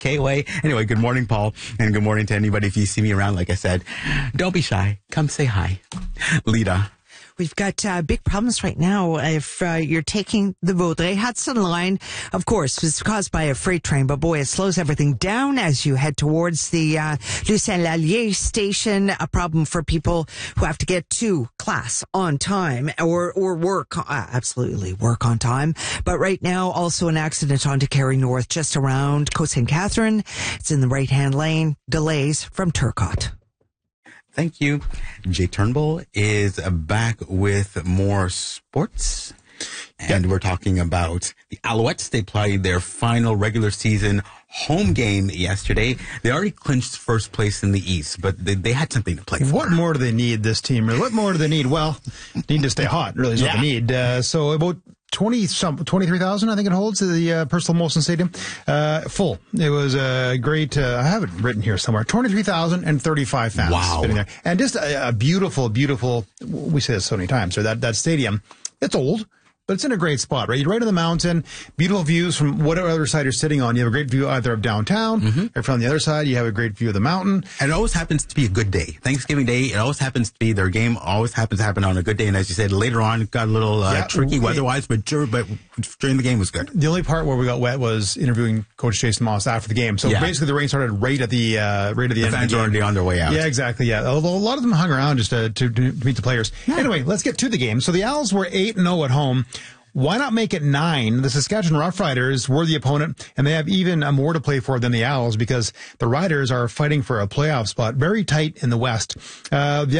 KOA. Anyway, good morning, Paul, and good morning to anybody. If you see me around, like I said, don't be shy. Come say hi. Lita. We've got big problems right now. If you're taking the Vaudreuil-Hudson line, of course, it's caused by a freight train, but boy, it slows everything down as you head towards the Lucien-Lallier station. A problem for people who have to get to class on time or work, absolutely work on time. But right now, also an accident onto Carey North, just around Côte St. Catherine. It's in the right-hand lane. Delays from Turcotte. Thank you. Jay Turnbull is back with more sports. And we're talking about the Alouettes. They played their final regular season home game yesterday. They already clinched first place in the East, but they had something to play for. What more do they need, this team? What more do they need? Well, need to stay hot, really is what they need. So about 23,000, I think it holds, the Percival Molson Stadium. Full. It was a great, I have it written here somewhere, 23,035 fans. Wow. Sitting there. And just a beautiful, we say this so many times, so that stadium, it's old, but it's in a great spot, right? You're right on the mountain, beautiful views from whatever other side you're sitting on. You have a great view either of downtown, or from the other side, you have a great view of the mountain. And it always happens to be a good day. Thanksgiving Day, it always happens to be, their game always happens to happen on a good day. And as you said, later on, it got a little tricky weather-wise, but during the game was good. The only part where we got wet was interviewing Coach Jason Moss after the game. So basically the rain started right at the end of the game. The fans are already on their way out. Yeah, exactly, yeah. Although a lot of them hung around just to meet the players. Yeah. Anyway, let's get to the game. So the Owls were 8-0 at home. Why not make it 9? The Saskatchewan Roughriders were the opponent, and they have even more to play for than the Owls because the Riders are fighting for a playoff spot, very tight in the West. The